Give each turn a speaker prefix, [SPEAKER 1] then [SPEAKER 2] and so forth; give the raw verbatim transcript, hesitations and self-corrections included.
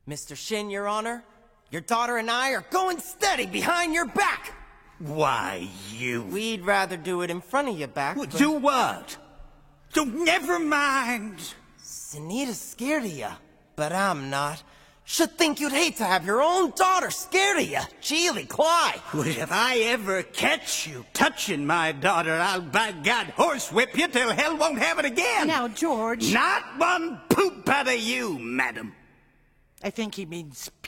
[SPEAKER 1] Mister Shin, Your Honor, your daughter and I are going steady behind your back!
[SPEAKER 2] Why, you...
[SPEAKER 1] We'd rather do it in front of your back,
[SPEAKER 2] Well,
[SPEAKER 1] but...
[SPEAKER 2] do what? So never mind!
[SPEAKER 1] Sunita's scared of you, but I'm not. Should think you'd hate to have your own daughter scared of you, Geely Cly.
[SPEAKER 2] Well, if I ever catch you touching my daughter, I'll by God horsewhip you till hell won't have it again!
[SPEAKER 3] Now, George...
[SPEAKER 2] Not one poop out of you, madam!
[SPEAKER 3] I think he means